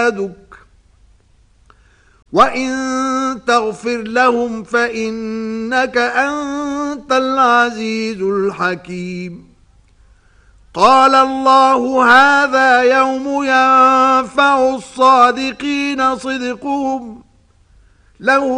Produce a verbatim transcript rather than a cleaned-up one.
عبادك وإن تغفر لهم فإنك أنت العزيز الحكيم. قال الله هذا يوم ينفع الصادقين صدقهم لهم